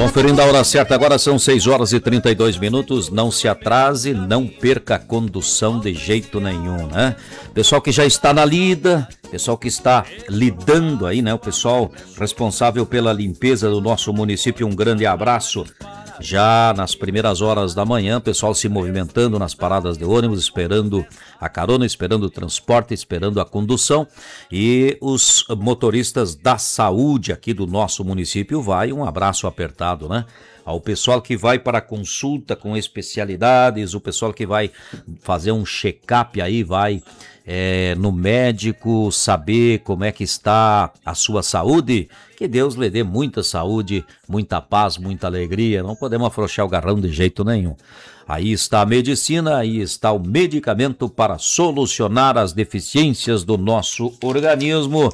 Conferindo a hora certa, agora são 6 horas e 32 minutos. Não se atrase, não perca a condução de jeito nenhum, né? Pessoal que já está na lida, pessoal que está lidando aí, né? O pessoal responsável pela limpeza do nosso município, um grande abraço. Já nas primeiras horas da manhã, pessoal se movimentando nas paradas de ônibus, esperando a carona, esperando o transporte, esperando a condução. E os motoristas da saúde aqui do nosso município vai um abraço apertado, né? Ao pessoal que vai para consulta com especialidades, o pessoal que vai fazer um check-up aí, vai no médico saber como é que está a sua saúde. Que Deus lhe dê muita saúde, muita paz, muita alegria. Não podemos afrouxar o garrão de jeito nenhum. Aí está a medicina, aí está o medicamento para solucionar as deficiências do nosso organismo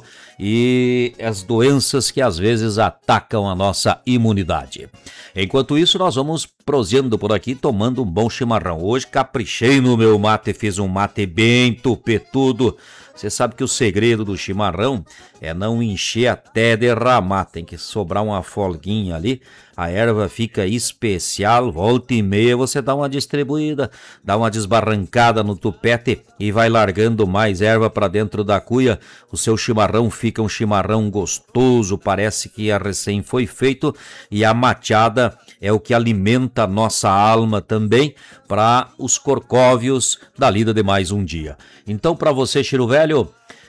e as doenças que às vezes atacam a nossa imunidade. Enquanto isso, nós vamos proseando por aqui, tomando um bom chimarrão. Hoje caprichei no meu mate, fiz um mate bem tupetudo. Você sabe que o segredo do chimarrão é não encher até derramar, tem que sobrar uma folguinha ali, a erva fica especial, volta e meia você dá uma distribuída, dá uma desbarrancada no tupete e vai largando mais erva para dentro da cuia, o seu chimarrão fica um chimarrão gostoso, parece que a recém foi feito, e a mateada é o que alimenta a nossa alma também para os corcóvios da lida de mais um dia. Então, para você, Chiro Velho,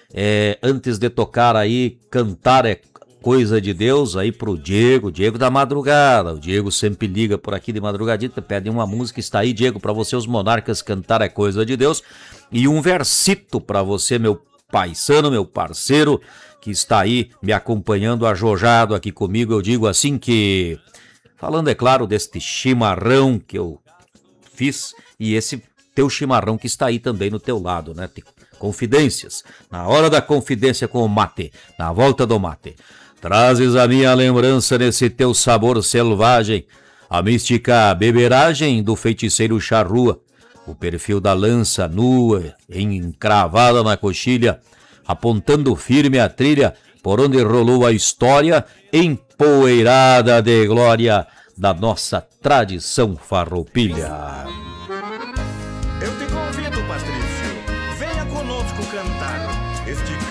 antes de tocar aí, cantar é coisa de Deus, aí pro Diego da madrugada. O Diego sempre liga por aqui de madrugadita, pede uma música, está aí, Diego, para você, os Monarcas, cantar é coisa de Deus. E um versito para você, meu paisano, meu parceiro, que está aí me acompanhando, ajojado aqui comigo. Eu digo assim que, falando, é claro, deste chimarrão que eu fiz e esse teu chimarrão que está aí também no teu lado, né? Confidências, na hora da confidência com o mate, na volta do mate. Trazes a minha lembrança nesse teu sabor selvagem, a mística beberagem do feiticeiro charrua, o perfil da lança nua, encravada na coxilha, apontando firme a trilha por onde rolou a história, empoeirada de glória da nossa tradição farroupilha.